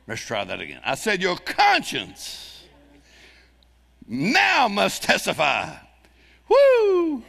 Let's try that again. I said your conscience now must testify. Woo!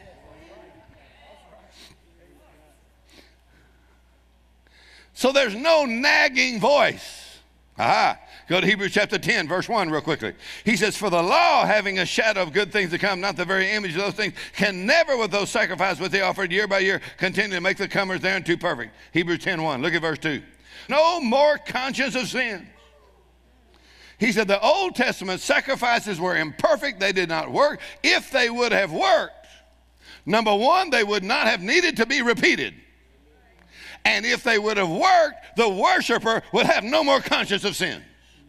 So there's no nagging voice. Aha. Go to Hebrews chapter 10, verse 1 real quickly. He says, for the law, having a shadow of good things to come, not the very image of those things, can never with those sacrifices which they offered year by year continue to make the comers thereunto perfect. Hebrews 10:1. Look at verse 2. No more conscience of sin. He said the Old Testament sacrifices were imperfect. They did not work. If they would have worked, number one, they would not have needed to be repeated. And if they would have worked, the worshiper would have no more conscience of sin.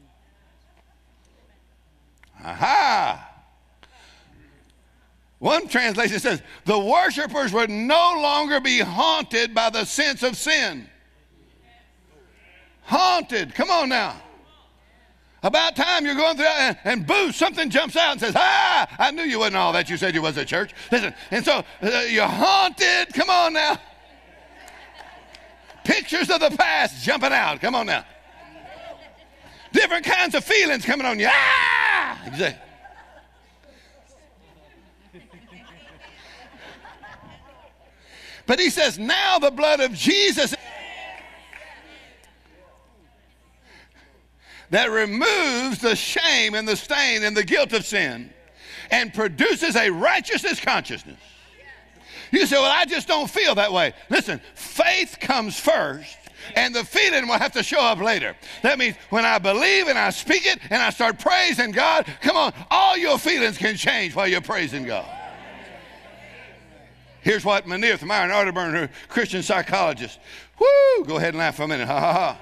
Aha! One translation says, the worshipers would no longer be haunted by the sense of sin. Haunted. Come on now. About time you're going through and boo, something jumps out and says, I knew you wasn't all that you said you was at church. Listen, and so you're haunted. Come on now. Pictures of the past jumping out. Come on now. Different kinds of feelings coming on you. Exactly. But he says, now the blood of Jesus that removes the shame and the stain and the guilt of sin and produces a righteousness consciousness. You say, well, I just don't feel that way. Listen, faith comes first, and the feeling will have to show up later. That means when I believe and I speak it and I start praising God, come on, all your feelings can change while you're praising God. Here's what Manir Myron Arterburn, her Christian psychologist. Woo! Go ahead and laugh for a minute. Ha, ha, ha.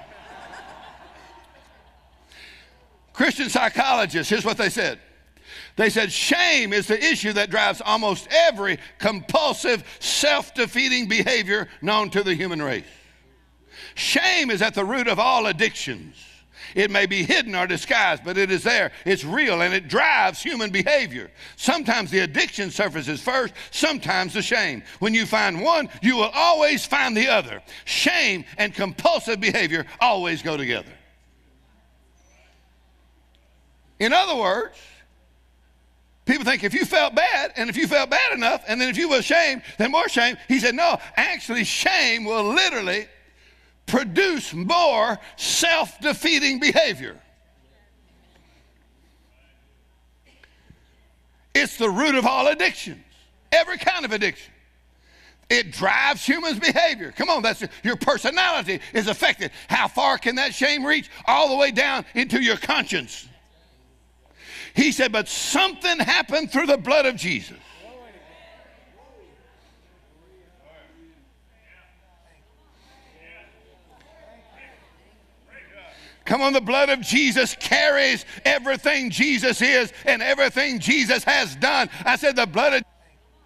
Christian psychologists, here's what they said. They said shame is the issue that drives almost every compulsive, self-defeating behavior known to the human race. Shame is at the root of all addictions. It may be hidden or disguised, but it is there. It's real, and it drives human behavior. Sometimes the addiction surfaces first, sometimes the shame. When you find one, you will always find the other. Shame and compulsive behavior always go together. In other words, people think if you felt bad, and if you felt bad enough, and then if you were ashamed, then more shame. He said, no, actually shame will literally produce more self-defeating behavior. It's the root of all addictions, every kind of addiction. It drives humans' behavior. Come on, that's your personality is affected. How far can that shame reach? All the way down into your conscience. He said, but something happened through the blood of Jesus. Come on, the blood of Jesus carries everything Jesus is and everything Jesus has done. I said the blood of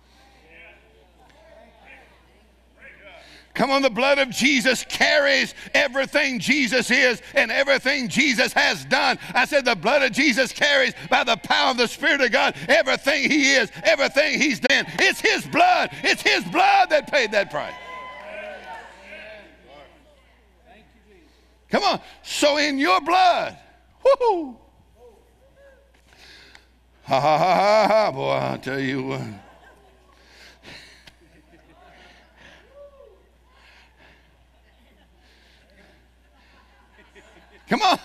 Come on, the blood of Jesus carries everything Jesus is and everything Jesus has done. I said the blood of Jesus carries by the power of the Spirit of God everything he is, everything he's done. It's his blood. It's his blood that paid that price. Come on. So in your blood, whoo, ha, ha, ha, ha, ha, boy, I'll tell you what. Come on.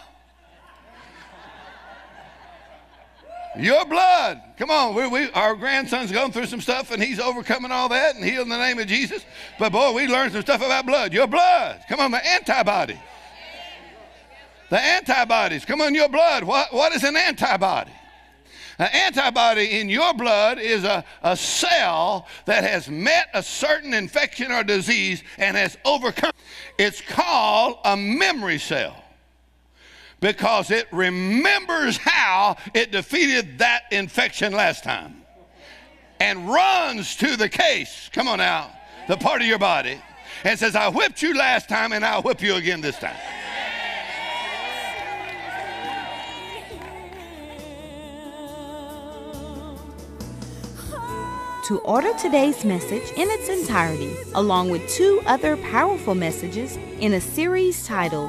Your blood. Come on. Our grandson's going through some stuff, and he's overcoming all that and healed in the name of Jesus. But, boy, we learned some stuff about blood. Your blood. Come on, the antibody. The antibodies. Come on, your blood. What is an antibody? An antibody in your blood is a cell that has met a certain infection or disease and has overcome. It's called a memory cell, because it remembers how it defeated that infection last time and runs to the case, come on now, the part of your body, and says, I whipped you last time and I'll whip you again this time. To order today's message in its entirety, along with 2 other powerful messages in a series titled